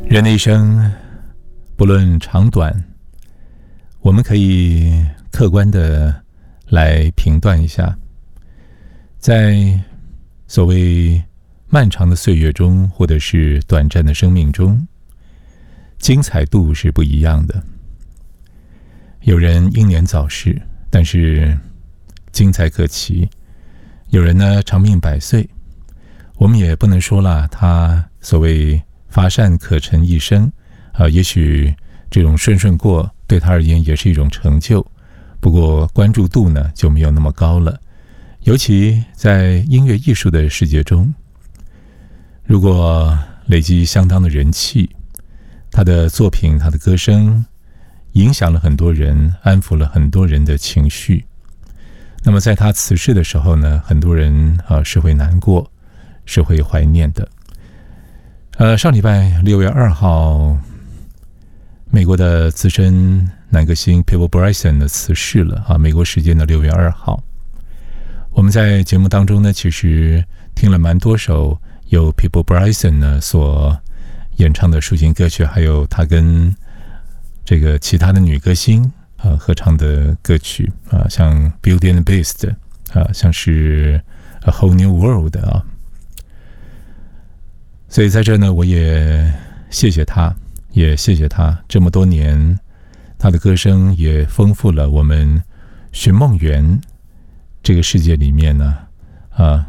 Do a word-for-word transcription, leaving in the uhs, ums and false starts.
人的一生，不论长短，我们可以客观的来评断一下，在所谓漫长的岁月中，或者是短暂的生命中，精彩度是不一样的。有人英年早逝，但是精彩可期；有人呢长命百岁，我们也不能说啦，他所谓乏善可陈一生，啊，也许这种顺顺过对他而言也是一种成就，不过关注度呢就没有那么高了。尤其在音乐艺术的世界中，如果累积相当的人气，他的作品、他的歌声影响了很多人，安抚了很多人的情绪。那么在他辞世的时候呢，很多人啊是会难过，是会怀念的。呃，上礼拜六月二号，美国的资深男歌星 Peabo Bryson 呢辞世了啊，美国时间的六月二号。我们在节目当中呢，其实听了蛮多首由 Peabo Bryson 呢所演唱的抒情歌曲，还有他跟这个其他的女歌星啊合唱的歌曲啊，像 Beauty and the Beast 啊，像是 A Whole New World 啊。所以在这呢，我也谢谢他，也谢谢他这么多年，他的歌声也丰富了我们寻梦园这个世界里面呢，啊，